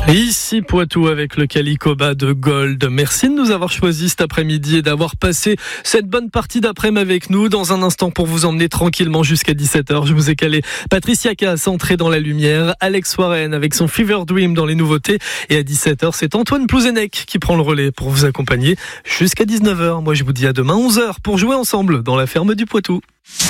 Ici Poitou avec le Calicoba de Gold. Merci de nous avoir choisis cet après-midi et d'avoir passé cette bonne partie d'après-midi avec nous. Dans un instant, pour vous emmener tranquillement jusqu'à 17h, je vous ai calé Patricia Cass, Entrée dans la lumière, Alex Warren avec son Fever Dream dans les nouveautés. Et à 17h, c'est Antoine Plouzenec qui prend le relais pour vous accompagner jusqu'à 19h. Moi, je vous dis à demain 11h pour jouer ensemble dans la ferme du Poitou.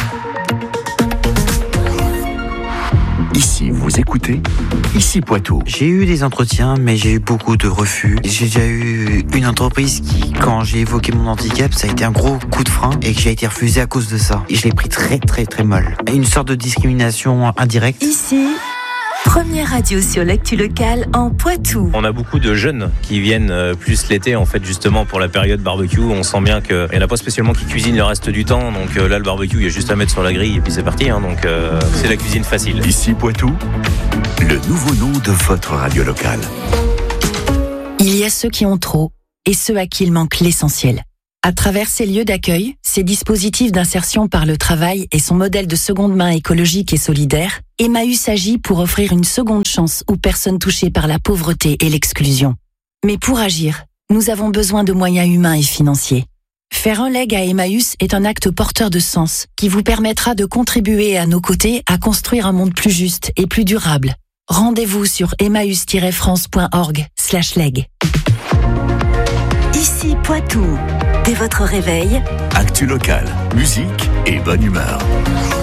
Ici, vous écoutez Ici Poitou. J'ai eu des entretiens, mais j'ai eu beaucoup de refus. J'ai déjà eu une entreprise qui, quand j'ai évoqué mon handicap, ça a été un gros coup de frein et que j'ai été refusé à cause de ça. Et je l'ai pris très mal. Une sorte de discrimination indirecte. Ici, première radio sur l'actu locale en Poitou. On a beaucoup de jeunes qui viennent plus l'été, en fait, justement pour la période barbecue. On sent bien qu'il n'y en a pas spécialement qui cuisinent le reste du temps. Donc là, le barbecue, il y a juste à mettre sur la grille et puis c'est parti. Donc c'est la cuisine facile. Ici Poitou, le nouveau nom de votre radio locale. Il y a ceux qui ont trop et ceux à qui il manque l'essentiel. À travers ces lieux d'accueil, ces dispositifs d'insertion par le travail et son modèle de seconde main écologique et solidaire, Emmaüs agit pour offrir une seconde chance aux personnes touchées par la pauvreté et l'exclusion. Mais pour agir, nous avons besoin de moyens humains et financiers. Faire un leg à Emmaüs est un acte porteur de sens qui vous permettra de contribuer à nos côtés à construire un monde plus juste et plus durable. Rendez-vous sur emmaüs-france.org/leg. Ici Poitou. Dès votre réveil, Actu locale, musique et bonne humeur.